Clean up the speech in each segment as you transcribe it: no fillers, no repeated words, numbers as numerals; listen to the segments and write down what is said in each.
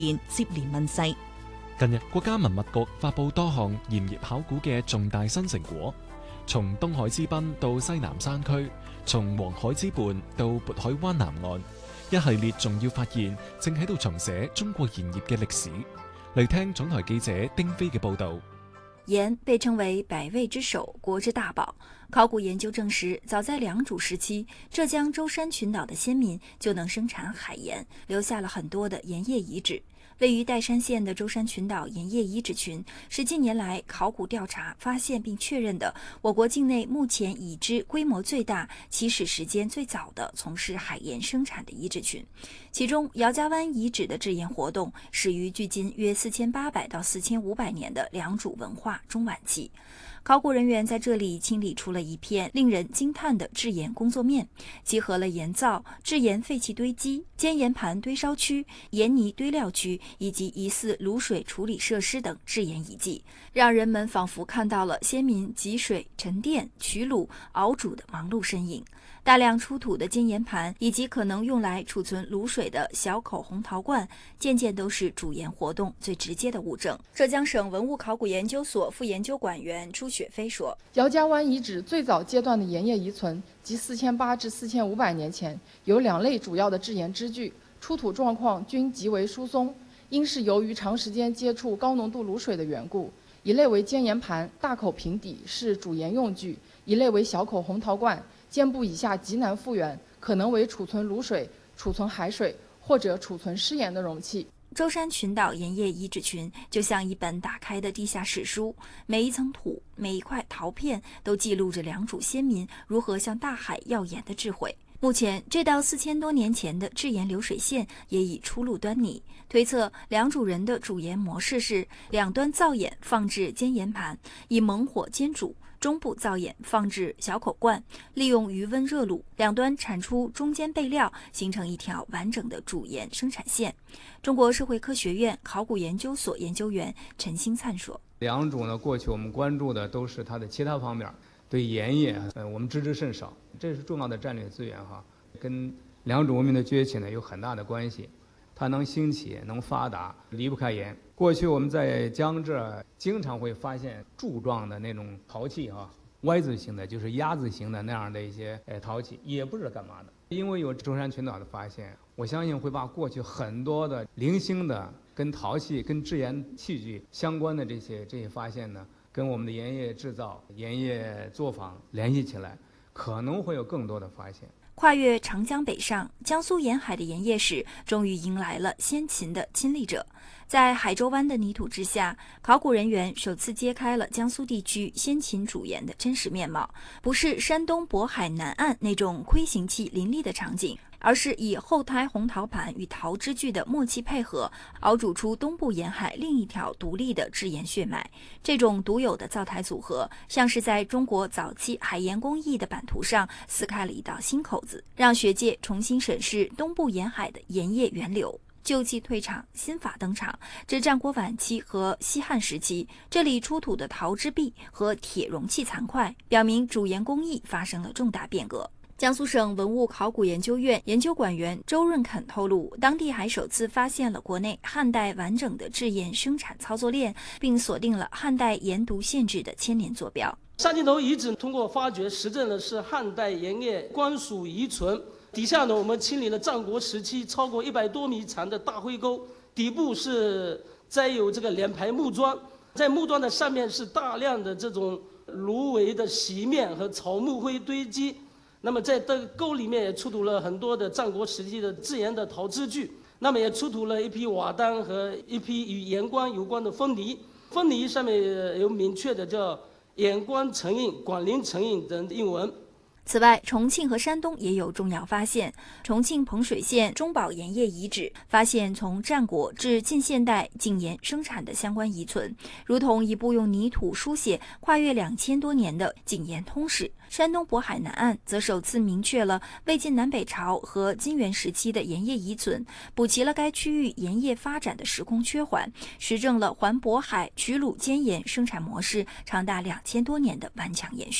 接連問世。 近日，國家文物局發布多項鹽業考古嘅重大新成果，從東海之濱到西南山區，從黃海之畔到渤海灣南岸，一系列重要發現正喺度重寫中國鹽業嘅歷史。嚟聽總台記者丁飛嘅報導。 鹽被稱為百味之首，國之大寶。考古研究證實，早在良渚時期，浙江舟山群島的先民就能生產海鹽，留下了很多的鹽業遺址。位於岱山縣的舟山群島鹽業遺址群是近年來考古調查發現並確認的我國境內目前已知規模最大、起始時間最早的從事海鹽生產的遺址群。其中，姚家灣遺址的制鹽活動始於距今約4800到4500年的良渚文化中晚期。考古人員在這裡清理出了一片令人驚嘆的制鹽工作面，集合了鹽灶、制鹽廢棄堆積、煎鹽盤堆燒區、鹽泥堆料區以及疑似滷水處理設施等制鹽遺跡，讓人們仿佛看到了先民汲水、沉澱、取滷、熬煮的忙碌身影。大量出土的煎鹽盤以及可能用來儲存滷水的小口紅陶罐，件件都是煮鹽活動最直接的物證。浙江省文物考古研究所副研究管員朱雪飛說： 姚家灣遺址最早階段的鹽業遺存，即4800至4500年前，有兩類主要的制鹽支具，出土狀況均極為疏鬆，應是由於長時間接觸高濃度滷水的緣故。一類為煎鹽盤，大口平底，是煮鹽用具；一類為小口紅陶罐，肩部以下極難復原，可能為儲存滷水、儲存海水或者儲存濕鹽的容器。 舟山群島鹽業遺址群就像一本打開的地下史書，每一層土、每一塊陶片都記錄着良渚先民如何向大海要鹽的智慧。目前，這道4000多年前的制鹽流水線也已初露端倪。推測良渚人的煮鹽模式是兩端灶眼放置煎鹽盤，以猛火煎煮，中部灶眼放置小口罐，利用餘溫熱滷，兩端產出中間備料，形成一條完整的煮鹽生產線。中國社會科學院考古研究所研究員陳興燦說： 良渚呢，過去我們關注的都是它的其他方面，對鹽業我們知之甚少，這是重要的戰略資源哈，跟良渚文明的崛起呢有很大的關係。它能興起能發達離不開鹽。過去我們在江浙經常會發現柱狀的那種陶器啊，Y 字形的就是鴨字形的那樣的一些陶器，也不知道幹嘛的。因為有舟山群島的發現，我相信會把過去很多的零星的跟陶器跟制鹽器具相關的這些發現呢，跟我們的鹽業製造、鹽業作坊聯繫起來，可能會有更多的發現。 跨越長江北上，江蘇沿海的鹽業史終於迎來了先秦的親歷者。在海州灣的泥土之下，考古人員首次揭開了江蘇地區先秦煮鹽的真實面貌，不是山東渤海南岸那種虧形器林立的場景，而是以後胎紅陶盤與陶支具的默契配合，熬煮出東部沿海另一條獨立的制鹽血脈。這種獨有的灶台組合，像是在中國早期海鹽工藝的版圖上撕開了一道新口子，讓學界重新審視東部沿海的鹽業源流。舊器退場，新法登場。至戰國晚期和西漢時期，這裡出土的陶之璧和鐵容器殘塊，表明煮鹽工藝發生了重大變革。江蘇省文物考古研究院研究管員周潤肯透露，當地還首次發現了國內漢代完整的制鹽生產操作鏈，並鎖定了漢代鹽犢縣制的千年坐標。 三清頭遺址通過發掘實證的是漢代鹽業官署遺存。底下呢，我們清理了戰國時期超過100多米長的大灰溝，底部是栽有這個2排木樁，在木樁的上面是大量的這種蘆葦的席面和草木灰堆積。那麼在這個溝裡面也出土了很多的戰國時期的制鹽的陶支具，那麼也出土了一批瓦當和一批與鹽官有關的封泥，封泥上面有明確的叫鹽官承印、廣陵承印等印文。 此外，重慶和山東也有重要發現。重慶彭水縣中寶鹽業遺址發現從戰國至近現代井鹽生產的相關遺存，如同一部用泥土書寫跨越2000多年的井鹽通史。山東渤海南岸則首次明確了魏晉南北朝和金元時期的鹽業遺存，補齊了該區域鹽業發展的時空缺環，實證了環渤海取滷煎鹽生產模式長達2000多年的頑強延續。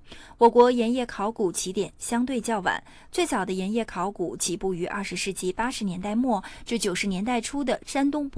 我国盐业考古起点相对较晚，最早的盐业考古起步于20世纪80年代末至90年代初的山东